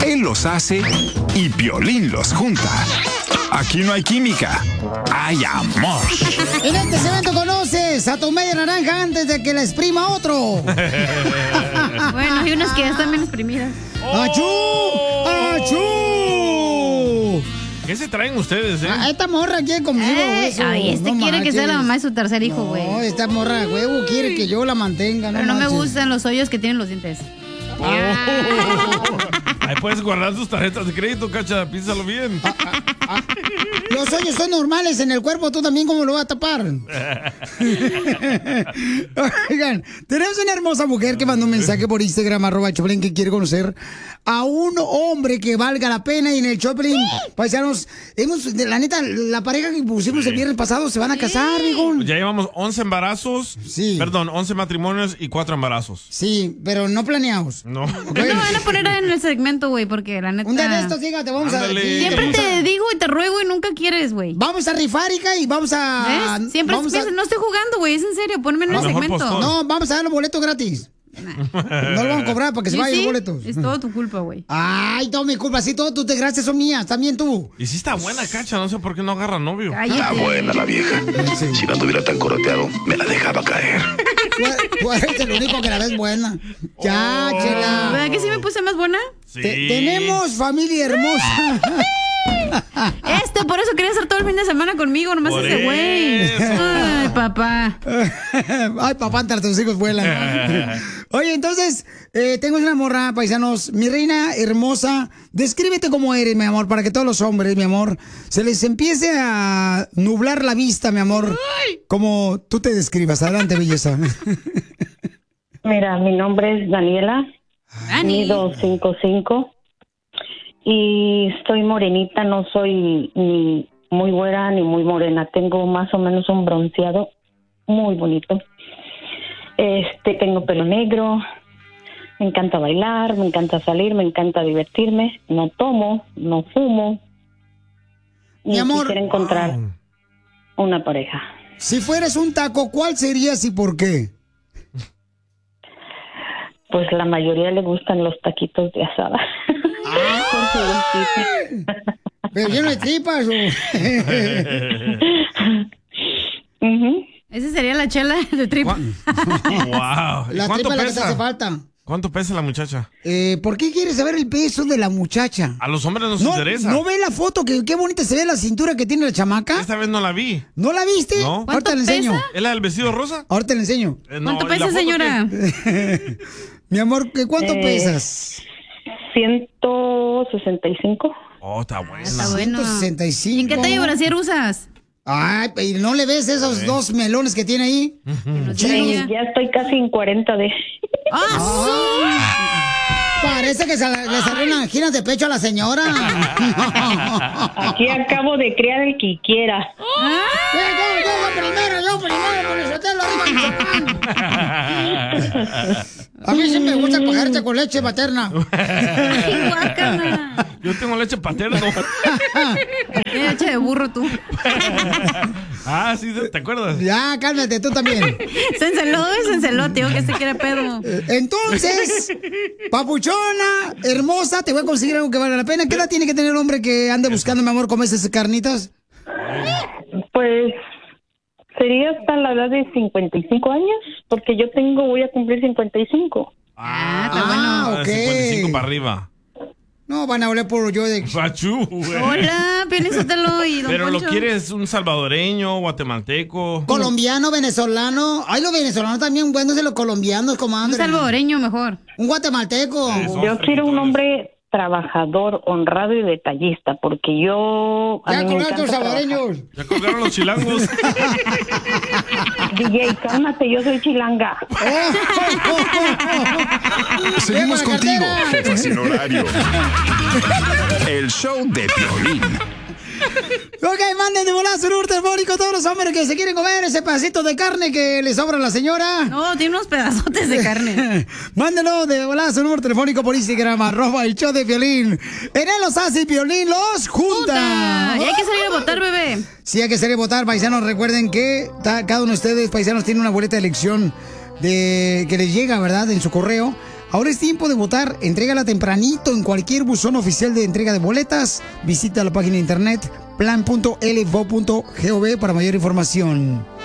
Él los hace y Piolín los junta. Aquí no hay química, hay amor. En este segmento conoces a tu media naranja antes de que la exprima otro. Bueno, hay unas que ya están bien exprimidas. ¡Achú! ¡Achú! ¿Qué se traen ustedes, Esta morra quiere conmigo, güey. Ay, quiere marches. que sea la mamá de su tercer hijo, güey. No, esta morra, huevo, quiere que yo la mantenga. Pero no me marches. gustan los hoyos que tienen los dientes. Ahí puedes guardar tus tarjetas de crédito, Cacha, piénsalo bien. Los hoyos son normales en el cuerpo, tú también, ¿cómo lo vas a tapar? Oigan, tenemos una hermosa mujer que mandó un mensaje por Instagram, @Choplin, que quiere conocer a un hombre que valga la pena. Y en el Choplin, paisanos, la neta, la pareja que pusimos el viernes pasado se van a casar, viejón. Ya llevamos 11 embarazos. Sí. Perdón, 11 matrimonios y 4 embarazos. Sí, pero no planeados. No. Okay. No van a poner en el segmento, güey, porque la neta... Un día de estos, fíjate, vamos Ándale. a... Sí, Siempre te digo y te ruego y nunca quieres, güey. Vamos a rifar, hija, y vamos a... ¿Ves? Siempre vamos no estoy jugando, güey, es en serio, ponme en el segmento. No, vamos a dar los boletos gratis. No lo vamos a cobrar para que se vayan los boletos. Es todo tu culpa, güey. Ay, todo mi culpa, sí, todo tus desgracias son mías, también tú. Y sí está buena, Cacha, no sé por qué no agarra novio. Está buena la vieja. Si no anduviera tan coroteado, me la dejaba caer. Tú eres el único que la ves buena. Ya, chela. ¿Verdad que sí me puse más buena? Sí. Tenemos familia hermosa. Por eso quería hacer todo el fin de semana conmigo, nomás Por ese güey. eso. Ay, papá. Ay, papá, entre tus hijos vuelan. Oye, entonces, tengo una morra, paisanos. Mi reina hermosa, descríbete cómo eres, mi amor, para que todos los hombres, mi amor, se les empiece a nublar la vista, mi amor, como tú te describas. Adelante, belleza. Mira, mi nombre es Daniela, mido 5'5", y estoy morenita, no soy ni muy güera ni muy morena, tengo más o menos un bronceado muy bonito. Tengo pelo negro, me encanta bailar, me encanta salir, me encanta divertirme, no tomo, no fumo. Mi amor, quisiera encontrar una pareja. Si fueras un taco, ¿cuál serías y por qué? Pues la mayoría le gustan los taquitos de asada. Pero lleno de tripas. Esa sería la chela de tripa. Wow. La tripa la que te hace falta. ¿Cuánto pesa la muchacha? ¿Por qué quieres saber el peso de la muchacha? A los hombres nos interesa. ¿No ve la foto? Qué bonita se ve la cintura que tiene la chamaca. Esta vez no la vi. ¿No la viste? No. Ahorita le enseño. ¿Es la del vestido rosa? Ahorita le enseño. ¿Cuánto pesa, señora? Mi amor, ¿cuánto pesas? 165. Oh, está buena. Está bueno. 165. ¿Y en qué talla brasier usas? Ay, ¿y no le ves esos dos melones que tiene ahí? Ya estoy casi en 40 de... Parece que le salieron anginas de pecho a la señora. Aquí acabo de criar el que quiera. Yo primero, A mí sí me gusta cogerse con leche materna. Yo tengo leche paterna. Leche de burro tú. Sí, ¿te acuerdas? Ya, cálmate, tú también. Se enceló, tío, que se quiere pedo. Entonces, papuchona, hermosa, te voy a conseguir algo que valga la pena. ¿Qué edad tiene que tener el hombre que ande buscando, mi amor, comer esas carnitas? Pues sería hasta la edad de 55 años, porque yo voy a cumplir 55. Está bueno. Ok. 55 para arriba. No, van a oler por yo de... Pachú, güey. Hola, Piolín-Sotelo y don Pero Poncho. lo quieres un salvadoreño, guatemalteco. Colombiano, venezolano. Ay, los venezolanos también buenos de los colombianos, Un comadre. salvadoreño mejor. Un guatemalteco. Yo quiero un hombre trabajador, honrado y detallista, porque yo... Ya colgaron los salvadoreños. Ya colgaron los chilangos. DJ, cálmate, yo soy chilanga. Seguimos contigo, jefa sin horario. El show de Piolín. Ok, manden de volada su número telefónico todos los hombres que se quieren comer ese pedacito de carne que le sobra a la señora. No, tiene unos pedazotes de carne. Mándenlo de volada su número telefónico por Instagram, @el show de Piolín. En él los hace y Piolín los junta. Y hay que salir a votar, bebé. Sí, hay que salir a votar, paisanos. Recuerden que cada uno de ustedes, paisanos, tiene una boleta de elección que les llega, ¿verdad? En su correo Ahora es tiempo de votar. Entrégala tempranito en cualquier buzón oficial de entrega de boletas. Visita la página de internet plan.lvo.gov para mayor información.